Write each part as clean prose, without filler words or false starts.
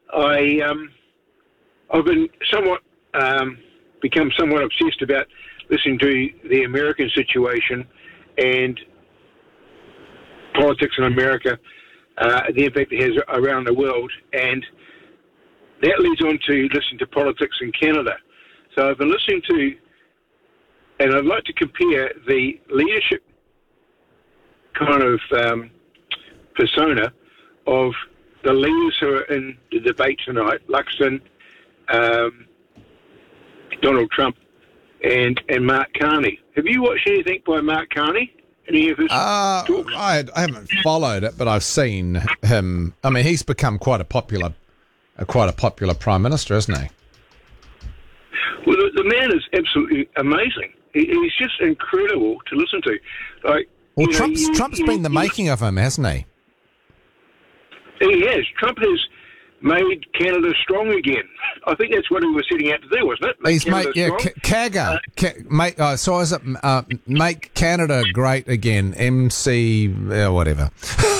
I've been become somewhat obsessed about listening to the American situation and politics in America, the impact it has around the world, and that leads on to listening to politics in Canada. So I've been listening to, and I'd like to compare the leadership kind of persona of the leaders who are in the debate tonight, Luxon, Donald Trump, and Mark Carney. Have you watched anything by Mark Carney? Any of his talks? I haven't followed it, but I've seen him. I mean, he's become quite a popular prime minister, isn't he? Well, the man is absolutely amazing. He's just incredible to listen to. Well, Trump's been the making of him, hasn't he? He has. Trump has made Canada strong again. I think that's what he was setting out to do, wasn't it? So is it Make Canada Great Again, MC, whatever.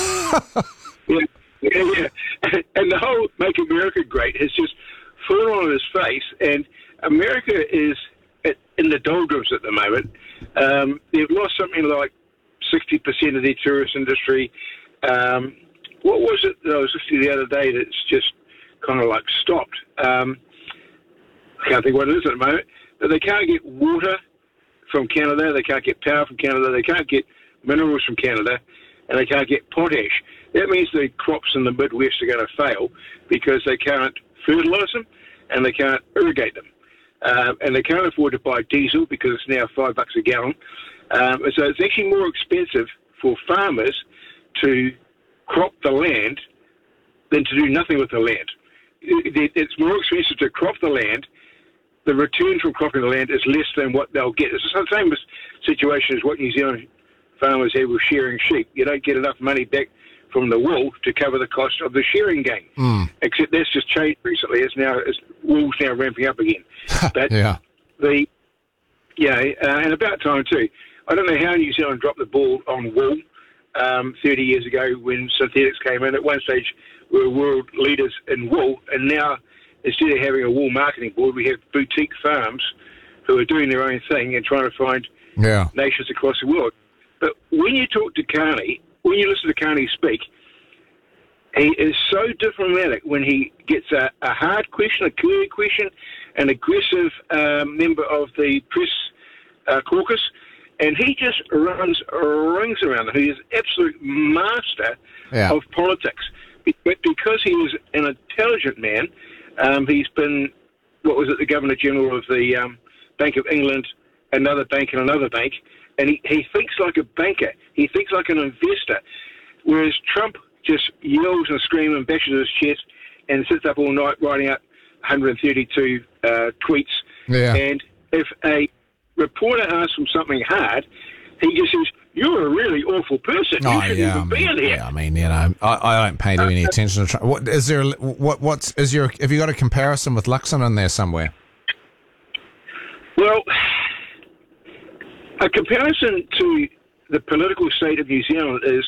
Yeah. And the whole Make America Great has just fallen on his face, and America is in the doldrums at the moment. They've lost something like 60% of their tourist industry. What was it that I was listening to the other day that's just kind of like stopped? I can't think what it is at the moment. But they can't get water from Canada, they can't get power from Canada, they can't get minerals from Canada, and they can't get potash. That means the crops in the Midwest are going to fail because they can't fertilise them and they can't irrigate them. And they can't afford to buy diesel because it's now $5 a gallon. So it's actually more expensive for farmers to crop the land than to do nothing with the land. It's more expensive to crop the land. The return from cropping the land is less than what they'll get. It's the same situation as what New Zealand farmers have with shearing sheep. You don't get enough money back from the wool to cover the cost of the shearing gain. Except that's just changed recently. Wool's now ramping up again. But and about time too. I don't know how New Zealand dropped the ball on wool 30 years ago when synthetics came in. At one stage, we were world leaders in wool, and now instead of having a wool marketing board, we have boutique farms who are doing their own thing and trying to find nations across the world. But when you talk to Carney, when you listen to Carney speak, he is so diplomatic when he gets a hard question, a clear question, an aggressive member of the press caucus, and he just runs rings around them. He is absolute master of politics. But because he is an intelligent man, he's been, the Governor-General of the Bank of England, another bank and another bank, and he thinks like a banker. He thinks like an investor. Whereas Trump just yells and screams and bashes his chest and sits up all night writing out 132 tweets. Yeah. And if a reporter asks him something hard, he just says, "You're a really awful person. You shouldn't even be in here." Yeah, I mean, I don't pay any attention to Trump. What is there? Have you got a comparison with Luxon in there somewhere? Well, a comparison to the political state of New Zealand is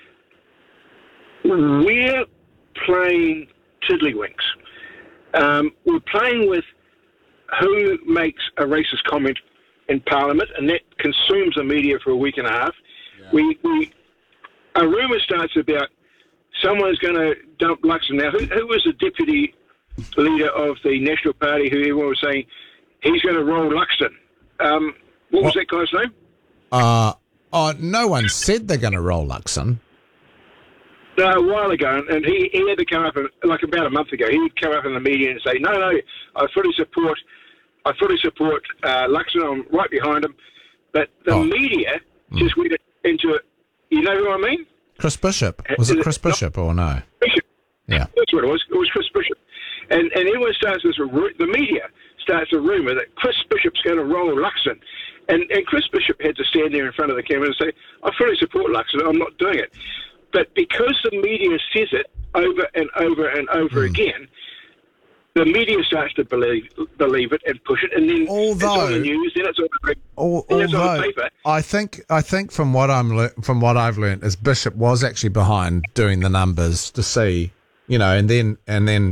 we're playing tiddlywinks. We're playing with who makes a racist comment in Parliament, and that consumes the media for a week and a half. Yeah. A rumour starts about someone's going to dump Luxon. Now, who was the deputy leader of the National Party who everyone was saying he's going to roll Luxon? What was that guy's name? No one said they're going to roll Luxon. No, a while ago, and he had to come up, like about a month ago, he would come up in the media and say, no, I fully support Luxon, I'm right behind him. But the media just went into it. You know who I mean? Chris Bishop. Was it Chris Bishop or no? Bishop. Yeah. That's what it was. It was Chris Bishop. And everyone starts the media starts a rumour that Chris Bishop's going to roll Luxon. And Chris Bishop had to stand there in front of the camera and say, I fully support Luxon, I'm not doing it. But because the media says it over and over and over again, the media starts to believe it and push it, and then it's on the news, then it's on the paper. I think from what I've learned is Bishop was actually behind doing the numbers to see, and then